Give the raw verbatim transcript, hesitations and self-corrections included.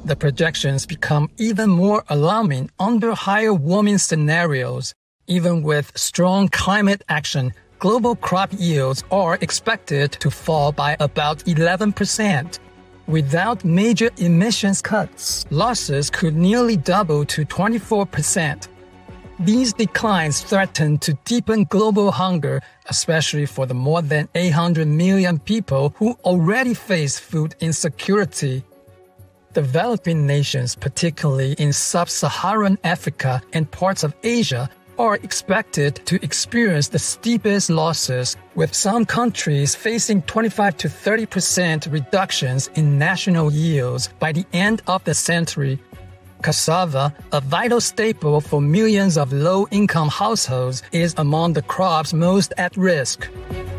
The projections become even more alarming under higher warming scenarios. Even with strong climate action, global crop yields are expected to fall by about eleven percent. Without major emissions cuts, losses could nearly double to twenty-four percent. These declines threaten to deepen global hunger, especially for the more than eight hundred million people who already face food insecurity. Developing nations, particularly in sub-Saharan Africa and parts of Asia, are expected to experience the steepest losses, with some countries facing twenty-five to thirty percent reductions in national yields by the end of the century. Cassava, a vital staple for millions of low-income households, is among the crops most at risk.